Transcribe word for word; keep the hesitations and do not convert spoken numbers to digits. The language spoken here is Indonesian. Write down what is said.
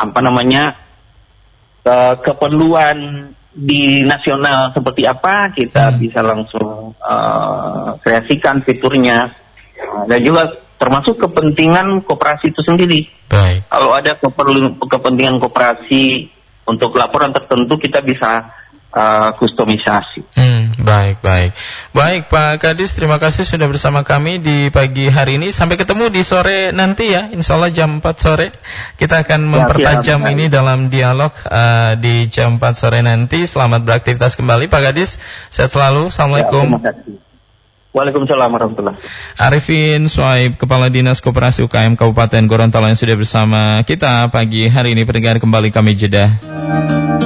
apa namanya uh, keperluan di nasional seperti apa, kita hmm. bisa langsung uh, kreasikan fiturnya, dan juga termasuk kepentingan koperasi itu sendiri. Baik. Kalau ada keperlu, kepentingan koperasi untuk laporan tertentu, kita bisa uh, kustomisasi. Hmm, baik, baik. Baik, Pak Kadis, terima kasih sudah bersama kami di pagi hari ini. Sampai ketemu di sore nanti ya, insya Allah jam empat sore. Kita akan mempertajam ya, ini dalam dialog uh, di jam empat sore nanti. Selamat beraktivitas kembali, Pak Kadis. Sehat selalu. Assalamualaikum. Ya, terima kasih. Waalaikumsalam warahmatullahi wabarakatuh. Arifin Suhaib, Kepala Dinas Koperasi U K M Kabupaten Gorontalo yang sudah bersama kita pagi hari ini. Pendengar, kembali kami jeda.